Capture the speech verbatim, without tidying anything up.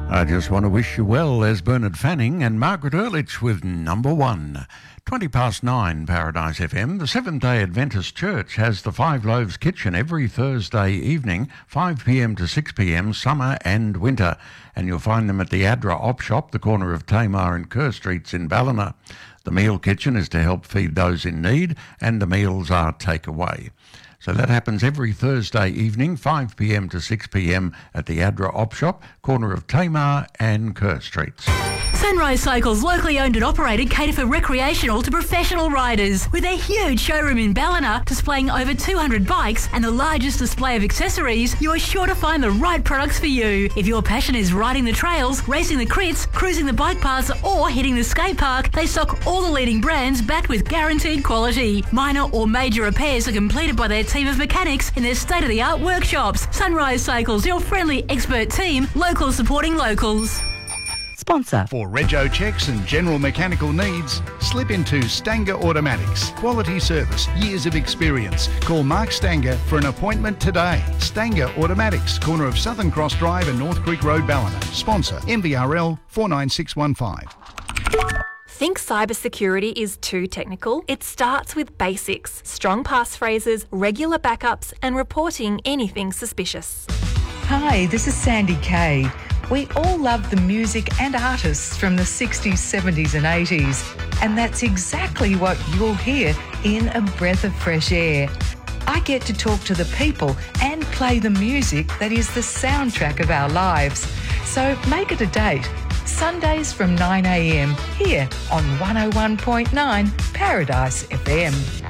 I just want to wish you well. There's Bernard Fanning and Margaret Ehrlich with Number One. twenty past nine, Paradise F M. The Seventh-day Adventist Church has the Five Loaves Kitchen every Thursday evening, five p m to six p m, summer and winter. And you'll find them at the Adra Op Shop, the corner of Tamar and Kerr Streets in Ballina. The meal kitchen is to help feed those in need, and the meals are takeaway. So that happens every Thursday evening, five p m to six p m at the Adra Op Shop, corner of Tamar and Kerr Streets. Sunrise Cycles, locally owned and operated, cater for recreational to professional riders. With a huge showroom in Ballina displaying over two hundred bikes and the largest display of accessories, you are sure to find the right products for you. If your passion is riding the trails, racing the crits, cruising the bike paths or hitting the skate park, they stock all the leading brands backed with guaranteed quality. Minor or major repairs are completed by their team of mechanics in their state-of-the-art workshops. Sunrise Cycles, your friendly expert team, locals supporting locals. Sponsor. For rego checks and general mechanical needs, slip into Stanger Automatics. Quality service, years of experience. Call Mark Stanger for an appointment today. Stanger Automatics, corner of Southern Cross Drive and North Creek Road, Ballina. Sponsor M V R L four nine six one five. Think cybersecurity is too technical? It starts with basics, strong passphrases, regular backups and reporting anything suspicious. Hi, this is Sandy Kay. We all love the music and artists from the sixties, seventies and eighties, and that's exactly what you'll hear in A Breath of Fresh Air. I get to talk to the people and play the music that is the soundtrack of our lives. So make it a date. Sundays from nine a m here on one oh one point nine Paradise F M.